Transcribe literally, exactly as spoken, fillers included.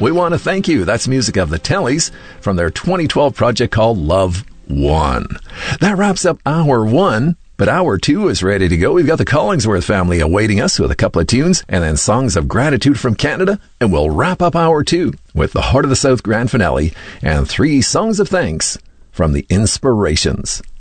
We want to thank you. That's music of the Tellys from their twenty twelve project called Love One. That wraps up hour one. But hour two is ready to go. We've got the Collingsworth family awaiting us with a couple of tunes and then songs of gratitude from Canada. And we'll wrap up hour two with the Heart of the South grand finale and three songs of thanks from the Inspirations.